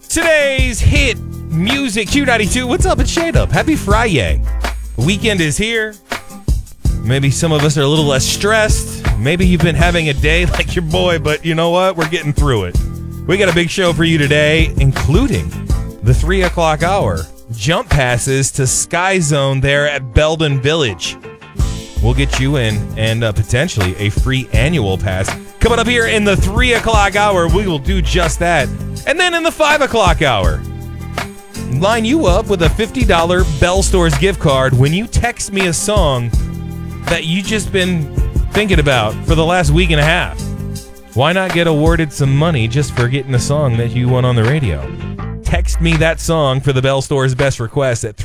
Today's hit music, Q92. What's up? It's Shade Up. Happy Friday. The weekend is here. Maybe some of us are a little less stressed. Maybe you've been having a day like your boy, but you know what? We're getting through it. We got a big show for you today, including the 3 o'clock hour. Jump passes to Sky Zone there at Belden Village. We'll get you in and potentially a free annual pass. Coming up here in the 3 o'clock hour, we will do just that. And then in the 5 o'clock hour, line you up with a $50 Bell Stores gift card when you text me a song that you just been thinking about for the last week and a half. Why not get awarded some money just for getting a song that you want on the radio? Text me that song for the Bell Stores Best Request at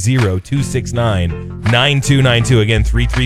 330-269-9292. Again,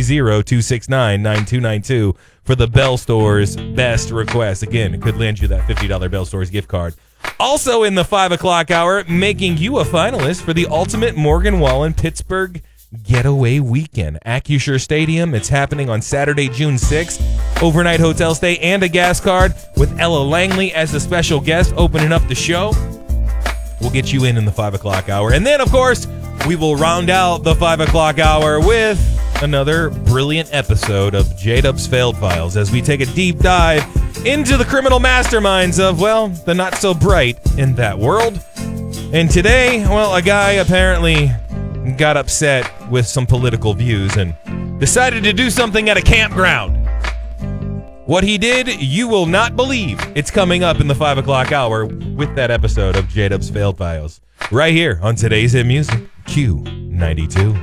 330-269-9292 for the Bell Stores Best Request. Again, it could land you that $50 Bell Stores gift card. Also in the 5 o'clock hour, making you a finalist for the Ultimate Morgan Wallen Pittsburgh Getaway Weekend. Acusure Stadium. It's happening on Saturday, June 6th. Overnight hotel stay and a gas card with Ella Langley as the special guest opening up the show. We'll get you in the 5 o'clock hour. And then, of course, we will round out the 5 o'clock hour with another brilliant episode of J-Dub's Failed Files as we take a deep dive into the criminal masterminds of, well, the not so bright in that world. And today, well, a guy apparently got upset with some political views and decided to do something at a campground. What he did, you will not believe. It's coming up in the 5 o'clock hour with that episode of J-Dub's Failed Files. Right here on today's hit music, Q92.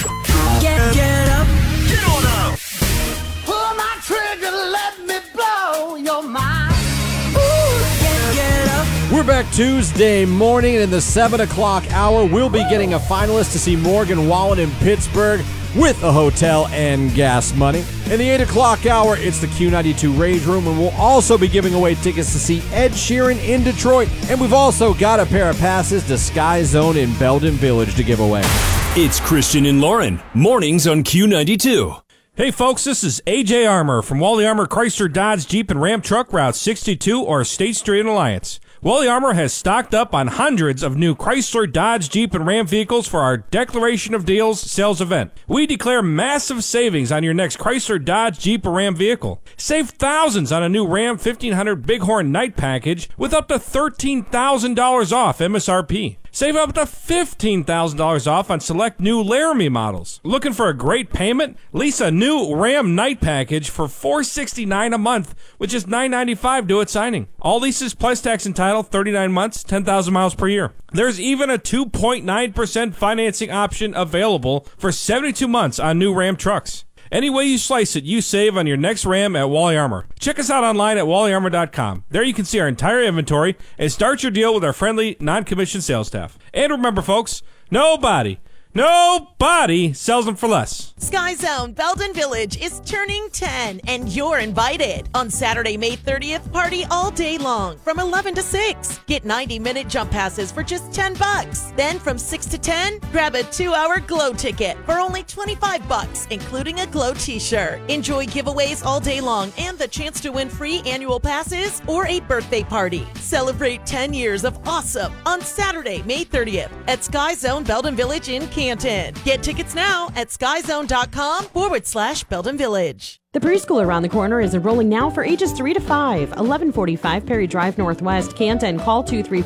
Get up. Get on up. Pull my trigger, let me blow your mind. Ooh, get up. We're back Tuesday morning, and in the 7 o'clock hour, we'll be getting a finalist to see Morgan Wallen in Pittsburgh with a hotel and gas money. In the 8 o'clock hour, it's the Q92 Rage Room, and we'll also be giving away tickets to see Ed Sheeran in Detroit. And we've also got a pair of passes to Sky Zone in Belden Village to give away. It's Christian and Lauren, mornings on Q92. Hey folks, this is AJ Armour from Wally Armour Chrysler Dodge Jeep and Ram Truck Route 62 or State Street in Alliance. Wally Armour has stocked up on hundreds of new Chrysler, Dodge, Jeep, and Ram vehicles for our Declaration of Deals sales event. We declare massive savings on your next Chrysler, Dodge, Jeep, or Ram vehicle. Save thousands on a new Ram 1500 Bighorn Night Package with up to $13,000 off MSRP. Save up to $15,000 off on select new Laramie models. Looking for a great payment? Lease a new Ram Night Package for $469 a month with just $995 due at signing. All leases plus tax and title, 39 months, 10,000 miles per year. There's even a 2.9% financing option available for 72 months on new Ram trucks. Any way you slice it, you save on your next Ram at Wally Armour. Check us out online at wallyarmour.com. There you can see our entire inventory and start your deal with our friendly, non-commissioned sales staff. And remember, folks, nobody sells them for less. Sky Zone Belden Village is turning 10, and you're invited. On Saturday, May 30th, party all day long from 11 to 6. Get 90-minute jump passes for just $10. Then from 6 to 10, grab a 2-hour glow ticket for only $25, including a glow t-shirt. Enjoy giveaways all day long and the chance to win free annual passes or a birthday party. Celebrate 10 years of awesome on Saturday, May 30th at Sky Zone Belden Village in Canton. Get tickets now at skyzone.com/Belden Village. The preschool around the corner is enrolling now for ages 3 to 5. 1145 Perry Drive Northwest, Canton. Call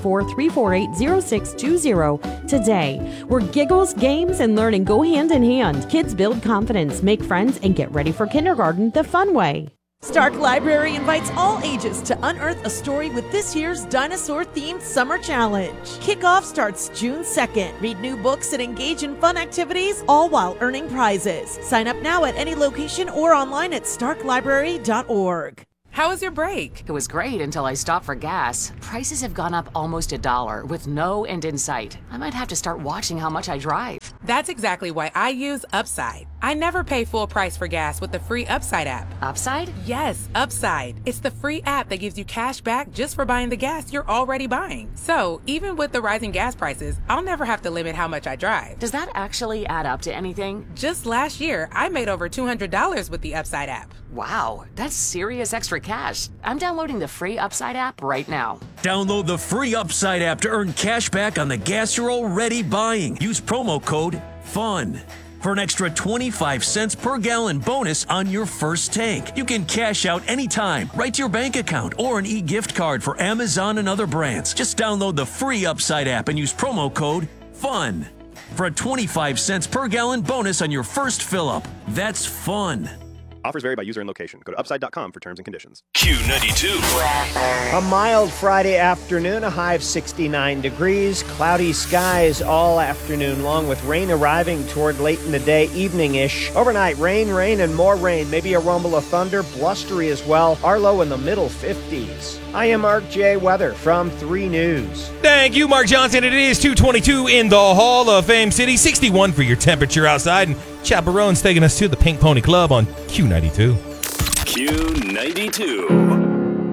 234-348-0620 today. Where giggles, games, and learning go hand in hand. Kids build confidence, make friends, and get ready for kindergarten the fun way. Stark Library invites all ages to unearth a story with this year's dinosaur-themed Summer Challenge. Kickoff starts June 2nd. Read new books and engage in fun activities, all while earning prizes. Sign up now at any location or online at starklibrary.org. How was your break? It was great until I stopped for gas. Prices have gone up almost $1 with no end in sight. I might have to start watching how much I drive. That's exactly why I use Upside. I never pay full price for gas with the free Upside app. Upside? Yes, Upside. It's the free app that gives you cash back just for buying the gas you're already buying. So, even with the rising gas prices, I'll never have to limit how much I drive. Does that actually add up to anything? Just last year, I made over $200 with the Upside app. Wow, that's serious extra cash. I'm downloading the free Upside app right now. Download the free Upside app to earn cash back on the gas you're already buying. Use promo code FUN for an extra 25 cents per gallon bonus on your first tank. You can cash out anytime, right to your bank account, or an e-gift card for Amazon and other brands. Just download the free Upside app and use promo code FUN for a 25 cents per gallon bonus on your first fill-up. That's fun. Offers vary by user and location. Go to upside.com for terms and conditions. Q92. A mild Friday afternoon, a high of 69 degrees, cloudy skies all afternoon long with rain arriving toward late in the day, evening-ish. Overnight, rain, and more rain, maybe a rumble of thunder, blustery as well. Our low in the middle 50s. I am Mark J. Weather from 3 News. Thank you, Mark Johnson. It is 222 in the Hall of Fame City, 61 for your temperature outside, and Chaperone's taking us to the Pink Pony Club on Q92. Q92.